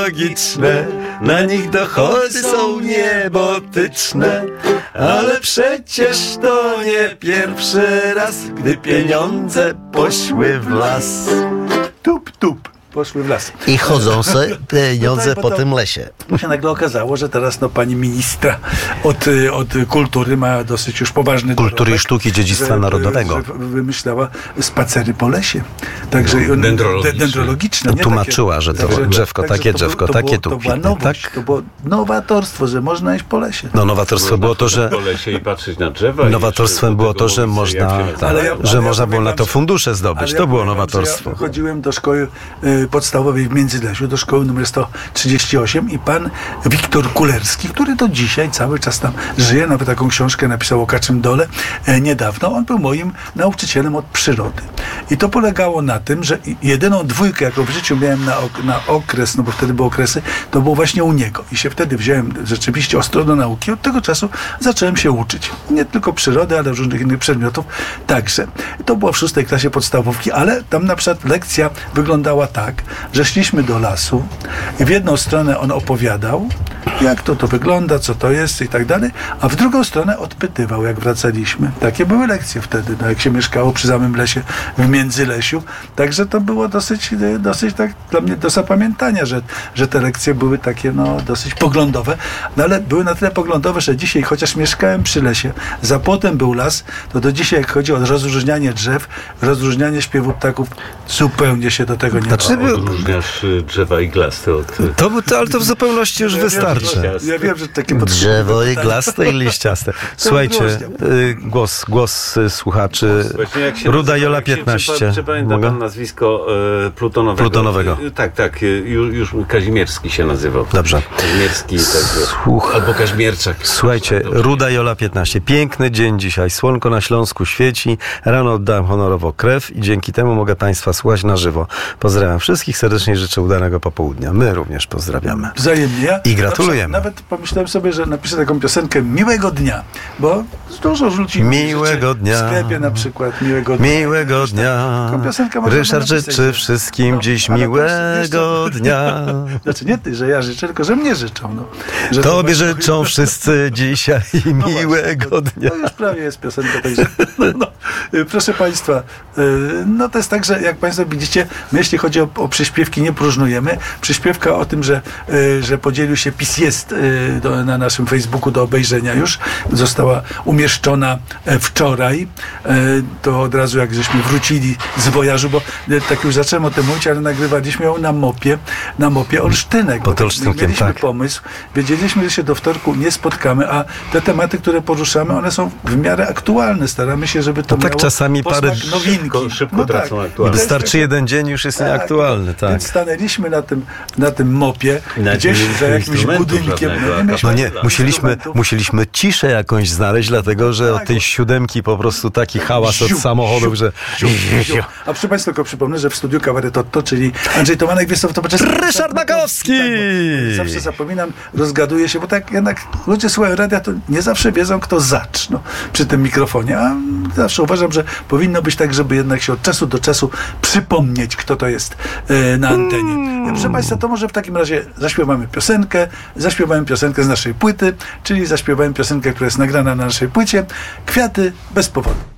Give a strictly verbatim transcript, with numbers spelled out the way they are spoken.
logiczne, na nich dochody są niebotyczne, ale przecież to nie pierwszy raz, gdy pieniądze poszły w las. Tup, tup. Poszły w las. I chodzą sobie pieniądze no tak, po to, tym lesie. To się nagle okazało, że teraz no, pani ministra od, od kultury ma dosyć już poważny Kultury dorobek, i sztuki dziedzictwa że, narodowego. Że wymyślała spacery po lesie. Także no, dendrologiczne. dendrologiczne. Nie Tłumaczyła, takie, że to także, drzewko także takie, to drzewko to takie, było, tu to była kwitnie, nowość, tak? to było nowatorstwo, że można iść po lesie. No nowatorstwem było to, że... po lesie i patrzeć na drzewa. Nowatorstwem było to, że można, Ale ja- że ale można ja było na powiem to wam, fundusze zdobyć. Ale To ja było powiem wam, że nowatorstwo. Ja chodziłem do szkoły y, podstawowej w Międzylesiu, do szkoły numer sto trzydzieści osiem i pan Wiktor Kulerski, który do dzisiaj cały czas tam żyje, nawet taką książkę napisał o Kaczym Dole e, niedawno, on był moim nauczycielem od przyrody. I to polegało na tym, że jedyną dwójkę, jaką w życiu miałem na, ok- na okres, no bo wtedy były okresy, to było właśnie u niego. I się wtedy wziąłem rzeczywiście ostro do nauki. Od tego czasu zacząłem się uczyć. Nie tylko przyrody, ale różnych innych przedmiotów. Także to było w szóstej klasie podstawówki, ale tam na przykład lekcja wyglądała tak, że szliśmy do lasu i w jedną stronę on opowiadał, jak to to wygląda, co to jest i tak dalej, a w drugą stronę odpytywał, jak wracaliśmy. Takie były lekcje wtedy, no, jak się mieszkało przy samym lesie, w Międzylesiu. Także to było dosyć, dosyć tak dla mnie do zapamiętania, że, że te lekcje były takie no, dosyć poglądowe, no ale były na tyle poglądowe, że dzisiaj, chociaż mieszkałem przy lesie, za płotem był las, to do dzisiaj, jak chodzi o rozróżnianie drzew, rozróżnianie śpiewu ptaków, zupełnie się do tego nie Znaczy, dało. Odróżniasz y, drzewa iglaste od... To, to, ale to w zupełności już Ja wiem, wystarczy. że- Ja wiem, że takie Drzewo iglaste i liściaste. Słuchajcie, wyróżniam. y, głos, głos y, słuchaczy. Właśnie jak się Ruda nazywa, Jola jak się- piętnaście. Czy, czy pamięta Mogę? pan nazwisko e, Plutonowego? Plutonowego. E, tak, tak. e, Już, już Kazimierski się nazywał. Dobrze. Kazimierski. Tak, Słuch- albo Kaźmierczak. Słuchajcie, Ruda Jola piętnaście. Piękny dzień dzisiaj. Słonko na Śląsku świeci. Rano oddałem honorowo krew i dzięki temu mogę Państwa słuchać na żywo. Pozdrawiam wszystkich. Serdecznie życzę udanego popołudnia. My również pozdrawiamy. Wzajemnie. Ja I gratulujemy. Nawet, nawet pomyślałem sobie, że napiszę taką piosenkę Miłego Dnia, bo dużo ludzi Miłego życzy dnia. w sklepie na przykład Miłego Dnia. Miłego dnia. Taką piosenkę można Ryszard napisać, życzy że- wszystkim no, dziś ale to miłego jeszcze- dnia. Znaczy nie ty, że ja życzę, tylko że mnie życzą. No. Że Tobie właśnie- życzą wszyscy dzisiaj No właśnie, miłego to, dnia. To już prawie jest piosenka, także no, y, proszę Państwa, y, no to jest tak, że jak Państwo widzicie, my jeśli chodzi o, o przyśpiewki, nie próżnujemy. Przyśpiewka o tym, że, y, że podzielił się PiS jest y, do, na naszym Facebooku do obejrzenia już, została umieszczona e, wczoraj, e, to od razu jak żeśmy wrócili z wojażu, bo e, tak już zacząłem o tym mówić, ale nagrywaliśmy ją na mopie, na mopie Olsztynek. Pod bo Olsztynkiem, mieliśmy tak. pomysł, wiedzieliśmy, że się do wtorku nie spotkamy, a te tematy, które poruszamy, one są w miarę aktualne. Staramy się, żeby to No tak miało czasami posmak parę- nowinki. Szybko- szybko tracą aktualność. I to jest Wystarczy tak- jeden dzień, już jest tak, nieaktualny, tak. Więc stanęliśmy na tym, na tym mopie, I nawet gdzieś nie za mieliśmy jakimś instrumentów budynkiem. żadnego, nie mieliśmy No nie, musieliśmy, instrumentów. musieliśmy ciszę jakąś znaleźć, dlatego że Tak, od tej bo- siódemki po prostu taki hałas od Ziu, samochodów, że... ziu, ziu. A proszę Państwa, tylko przypomnę, że w studiu Kabaretotto, czyli Andrzej Tomanek, Wiesław Tomaczewski, Ryszard Makowski! Tak, bo zawsze zapominam, rozgaduję się, bo tak jednak ludzie słuchają radia, to nie zawsze wiedzą, kto zacz no, przy tym mikrofonie, a zawsze uważam, że powinno być tak, żeby jednak się od czasu do czasu przypomnieć, kto to jest e, na antenie. Mm. Proszę Państwa, to może w takim razie zaśpiewamy piosenkę, zaśpiewałem piosenkę z naszej płyty, czyli zaśpiewałem piosenkę, która jest nagrana na naszej płycie, Kwiaty bez powodu.